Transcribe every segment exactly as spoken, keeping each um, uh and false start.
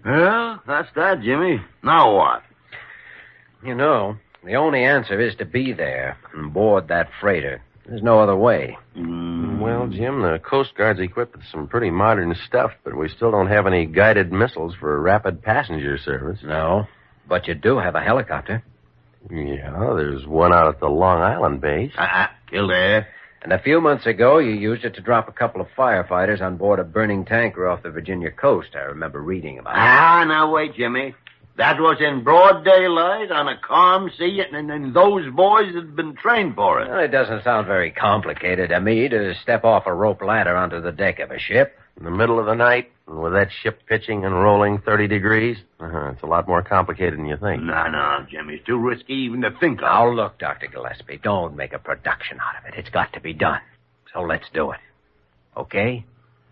Well, that's that, Jimmy. Now what? You know, the only answer is to be there and board that freighter. There's no other way. Mm. Well, Jim, the Coast Guard's equipped with some pretty modern stuff, but we still don't have any guided missiles for rapid passenger service. No, but you do have a helicopter. Yeah, there's one out at the Long Island base. Ah, Kildare. And a few months ago, you used it to drop a couple of firefighters on board a burning tanker off the Virginia coast. I remember reading about it. Ah, now wait, Jimmy. That was in broad daylight on a calm sea, and, and those boys had been trained for it. Well, it doesn't sound very complicated to me to step off a rope ladder onto the deck of a ship. In the middle of the night, and with that ship pitching and rolling thirty degrees? Uh-huh, it's a lot more complicated than you think. No, no, Jimmy. It's too risky even to think of. Now, look, Doctor Gillespie, don't make a production out of it. It's got to be done. So let's do it. Okay?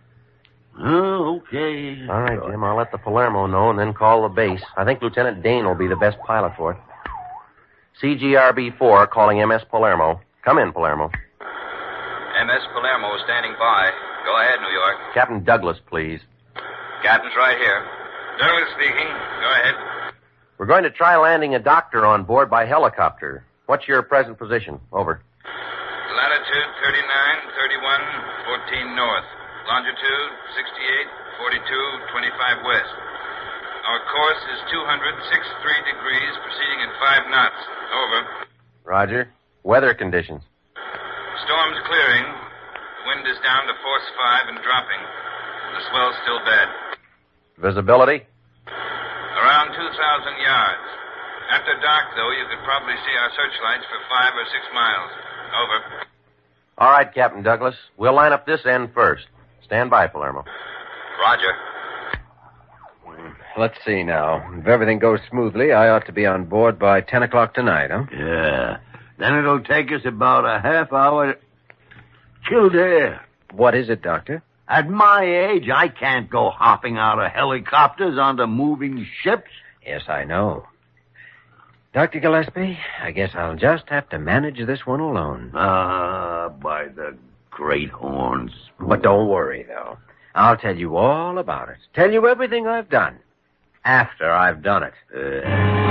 Oh, okay. All right, Jim, I'll let the Palermo know and then call the base. I think Lieutenant Dane will be the best pilot for it. C G R B four calling M S Palermo. Come in, Palermo. M S Palermo standing by. Go ahead, New York. Captain Douglas, please. Captain's right here. Douglas speaking. Go ahead. We're going to try landing a doctor on board by helicopter. What's your present position? Over. Latitude thirty-nine, thirty-one, fourteen north. Longitude sixty-eight, forty-two, twenty-five west. Our course is two hundred sixty-three degrees, proceeding at five knots. Over. Roger. Weather conditions. Storm's clearing. The wind is down to force five and dropping. The swell's still bad. Visibility? Around two thousand yards. After dark, though, you could probably see our searchlights for five or six miles. Over. All right, Captain Douglas. We'll line up this end first. Stand by, Palermo. Roger. Let's see now. If everything goes smoothly, I ought to be on board by ten o'clock tonight, huh? Yeah. Then it'll take us about a half hour. Kildare. What is it, Doctor? At my age, I can't go hopping out of helicopters onto moving ships. Yes, I know. Doctor Gillespie, I guess I'll just have to manage this one alone. Ah, by the great horns. But don't worry, though. I'll tell you all about it. Tell you everything I've done. After I've done it. Uh...